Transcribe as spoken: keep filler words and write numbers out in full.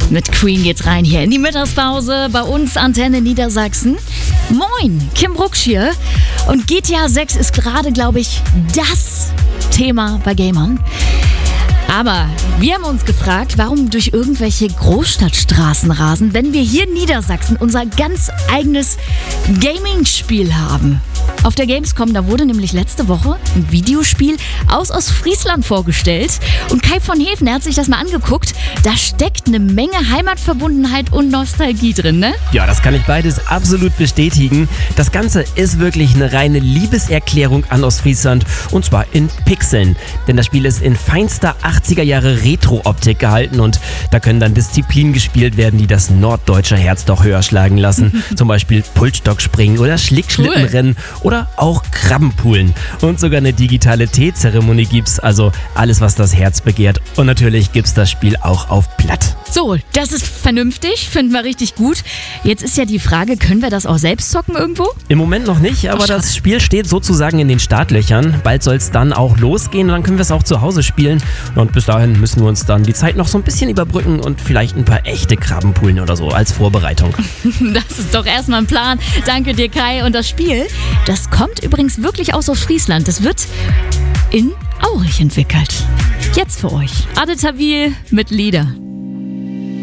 Mit Queen geht's rein hier in die Mittagspause bei uns Antenne Niedersachsen. Moin, Kim Brucksch hier. Und G T A sechs ist gerade, glaube ich, das Thema bei Gamern. Aber wir haben uns gefragt, warum durch irgendwelche Großstadtstraßen rasen, wenn wir hier in Niedersachsen unser ganz eigenes Gaming-Spiel haben. Auf der Gamescom, da wurde nämlich letzte Woche ein Videospiel aus Ostfriesland vorgestellt. Und Kai von Heven, er hat sich das mal angeguckt. Da steckt eine Menge Heimatverbundenheit und Nostalgie drin, ne? Ja, das kann ich beides absolut bestätigen. Das Ganze ist wirklich eine reine Liebeserklärung an Ostfriesland. Und zwar in Pixeln. Denn das Spiel ist in feinster achtziger Jahre Retro-Optik gehalten. Und da können dann Disziplinen gespielt werden, die das norddeutsche Herz doch höher schlagen lassen. Zum Beispiel Pultstockspringen oder Schlickschlittenrennen. Cool. Oder auch Krabbenpoolen. Und sogar eine digitale Teezeremonie gibt's. Also alles, was das Herz begehrt. Und natürlich gibt's das Spiel auch auf Platt. So, das ist vernünftig. Finden wir richtig gut. Jetzt ist ja die Frage, können wir das auch selbst zocken irgendwo? Im Moment noch nicht, aber Ach, das Spiel steht sozusagen in den Startlöchern. Bald soll es dann auch losgehen und dann können wir es auch zu Hause spielen. Und bis dahin müssen wir uns dann die Zeit noch so ein bisschen überbrücken und vielleicht ein paar echte Krabbenpoolen oder so als Vorbereitung. Das ist doch erstmal ein Plan. Danke dir, Kai. Und das Spiel, das kommt übrigens wirklich aus Ostfriesland. Das wird in Aurich entwickelt. Jetzt für euch. Ade Tawil mit Lieder.